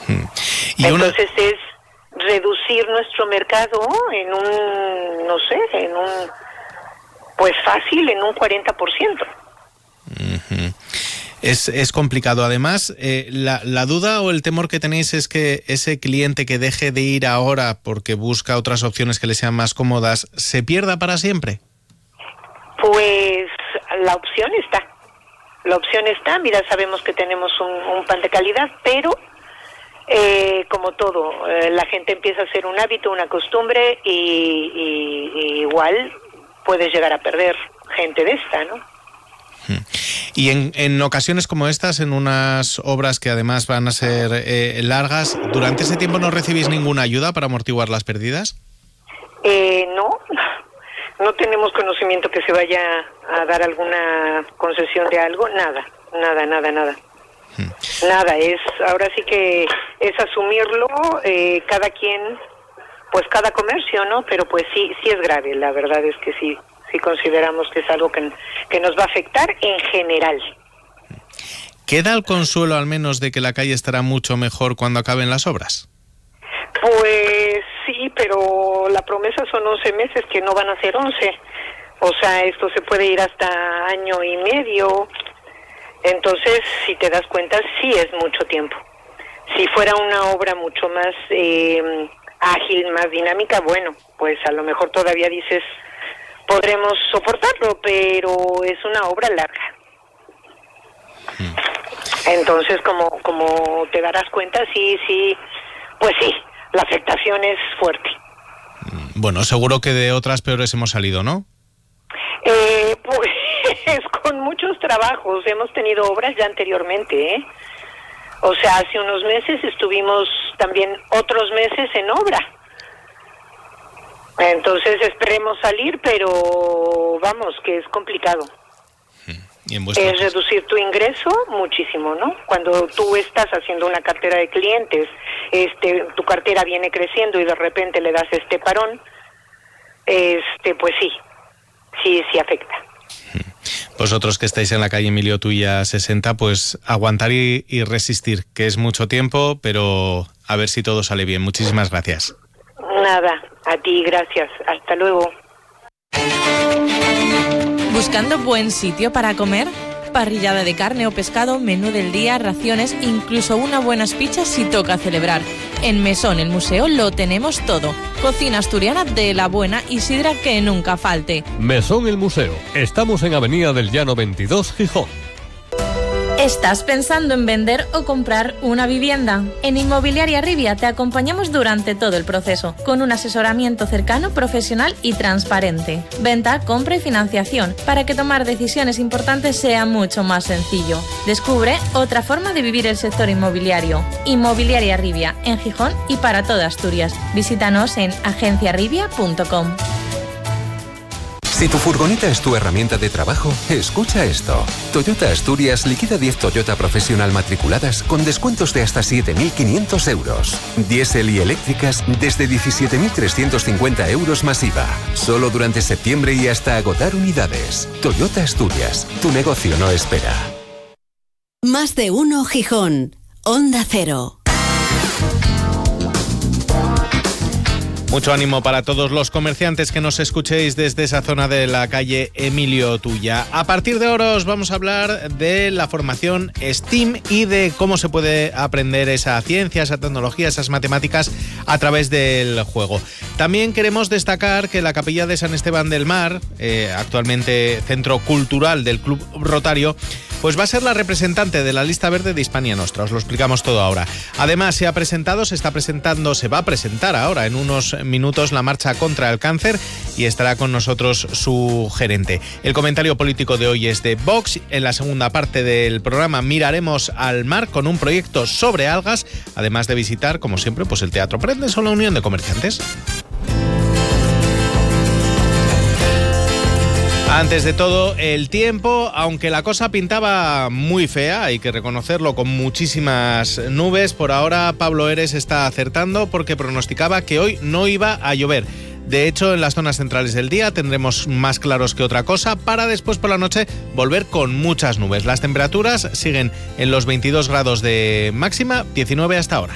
Entonces es reducir nuestro mercado pues fácil, en un 40%. Es complicado. Además, la duda o el temor que tenéis es que ese cliente que deje de ir ahora porque busca otras opciones que le sean más cómodas, ¿se pierda para siempre? Pues la opción está. Mira, sabemos que tenemos un pan de calidad, pero como todo, la gente empieza a hacer un hábito, una costumbre, y igual puedes llegar a perder gente de esta, ¿no? Y en ocasiones como estas, en unas obras que además van a ser largas, ¿durante ese tiempo no recibís ninguna ayuda para amortiguar las pérdidas? No tenemos conocimiento que se vaya a dar alguna concesión de algo, nada. Nada, ahora sí que es asumirlo, cada quien, pues cada comercio, ¿no? Pero pues sí es grave, la verdad es que sí consideramos que es algo que nos va a afectar en general. ¿Queda el consuelo al menos de que la calle estará mucho mejor cuando acaben las obras? Pues sí, pero la promesa son 11 meses, que no van a ser 11. O sea, esto se puede ir hasta año y medio. Entonces, si te das cuenta, sí es mucho tiempo. Si fuera una obra mucho más ágil, más dinámica, bueno, pues a lo mejor todavía dices, podremos soportarlo, pero es una obra larga. Entonces, como te darás cuenta, pues sí, la afectación es fuerte. Bueno, seguro que de otras peores hemos salido, ¿no? Pues con muchos trabajos. Hemos tenido obras ya anteriormente, ¿eh? O sea, hace unos meses estuvimos también otros meses en obra. Entonces esperemos salir, pero vamos, que es complicado. Es reducir tu ingreso muchísimo, ¿no? Cuando tú estás haciendo una cartera de clientes, tu cartera viene creciendo y de repente le das este parón, pues sí afecta. Vosotros que estáis en la calle Emilio Tuya 60, pues aguantar y resistir, que es mucho tiempo, pero a ver si todo sale bien. Muchísimas gracias. Nada, a ti, gracias. Hasta luego. ¿Buscando buen sitio para comer? Parrillada de carne o pescado, menú del día, raciones, incluso unas buenas pizzas si toca celebrar. En Mesón, el museo, lo tenemos todo. Cocina asturiana de la buena y sidra que nunca falte. Mesón, el museo. Estamos en Avenida del Llano 22, Gijón. ¿Estás pensando en vender o comprar una vivienda? En Inmobiliaria Rivia te acompañamos durante todo el proceso, con un asesoramiento cercano, profesional y transparente. Venta, compra y financiación, para que tomar decisiones importantes sea mucho más sencillo. Descubre otra forma de vivir el sector inmobiliario. Inmobiliaria Rivia, en Gijón y para toda Asturias. Visítanos en agenciarivia.com. Si tu furgoneta es tu herramienta de trabajo, escucha esto. Toyota Asturias liquida 10 Toyota Professional matriculadas con descuentos de hasta 7.500 euros. Diésel y eléctricas desde 17.350 euros masiva. Solo durante septiembre y hasta agotar unidades. Toyota Asturias, tu negocio no espera. Más de uno Gijón. Onda Cero. Mucho ánimo para todos los comerciantes que nos escuchéis desde esa zona de la calle Emilio Tuya. A partir de ahora os vamos a hablar de la formación STEAM y de cómo se puede aprender esa ciencia, esa tecnología, esas matemáticas a través del juego. También queremos destacar que la Capilla de San Esteban del Mar, actualmente centro cultural del Club Rotario, pues va a ser la representante de la lista verde de Hispania Nostra. Os lo explicamos todo ahora. Además, se va a presentar ahora en unos minutos la marcha contra el cáncer y estará con nosotros su gerente. El comentario político de hoy es de Vox. En la segunda parte del programa miraremos al mar con un proyecto sobre algas, además de visitar, como siempre, pues el Teatro Prendes o la Unión de Comerciantes. Antes de todo, el tiempo, aunque la cosa pintaba muy fea, hay que reconocerlo, con muchísimas nubes, por ahora Pablo Eres está acertando porque pronosticaba que hoy no iba a llover. De hecho, en las zonas centrales del día tendremos más claros que otra cosa, para después por la noche volver con muchas nubes. Las temperaturas siguen en los 22 grados de máxima, 19 hasta ahora.